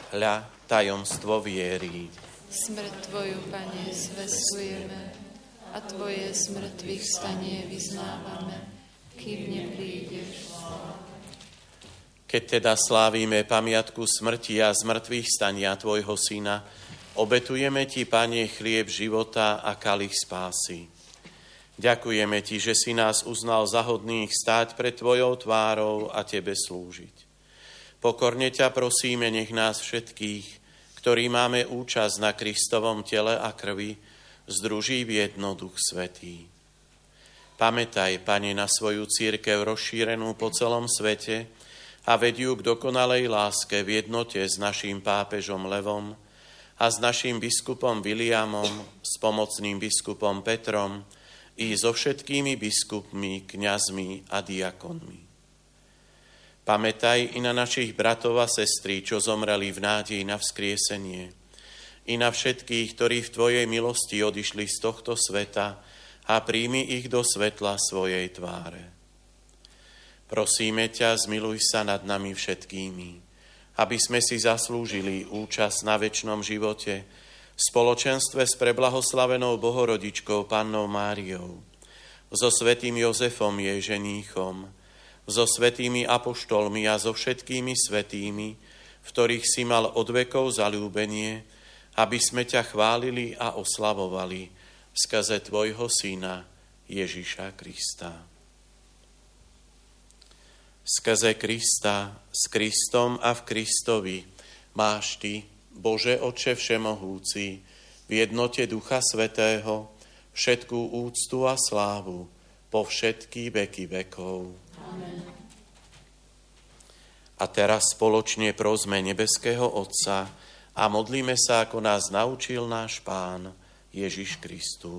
Hľa, tajomstvo viery. Smrť Tvoju, Pane, zvestujeme a Tvoje zmrtvých stanie vyznávame, kým neprídeš. Keď teda slávime pamiatku smrti a zmrtvých stania Tvojho Syna, obetujeme Ti, Pane, chlieb života a kalich spásy. Ďakujeme Ti, že si nás uznal za hodných stáť pred Tvojou tvárou a Tebe slúžiť. Pokorne ťa prosíme, nech nás všetkých, ktorí máme účasť na Kristovom tele a krvi, združí v jedno Duch Svätý. Pamätaj, Pane, na svoju cirkev rozšírenú po celom svete a vedí ju k dokonalej láske v jednote s naším pápežom Levom a s naším biskupom Viliamom, s pomocným biskupom Petrom i so všetkými biskupmi, kňazmi a diakonmi. Pamätaj i na našich bratov a sestry, čo zomreli v nádeji na vzkriesenie, i na všetkých, ktorí v Tvojej milosti odišli z tohto sveta a príjmi ich do svetla svojej tváre. Prosíme ťa, zmiluj sa nad nami všetkými, aby sme si zaslúžili účasť na večnom živote v spoločenstve s preblahoslavenou Bohorodičkou Pannou Máriou, so svätým Jozefom jej ženíchom, so svätými apoštolmi a so všetkými svätými, v ktorých si mal od vekov zaľúbenie, aby sme ťa chválili a oslavovali skrze Tvojho Syna Ježiša Krista. Skrze Krista, s Kristom a v Kristovi máš Ty, Bože Otče všemohúci, v jednote Ducha Svätého, všetkú úctu a slávu po všetky veky vekov. Amen. A teraz spoločne prosme nebeského Otca a modlíme sa, ako nás naučil náš Pán Ježiš Kristus.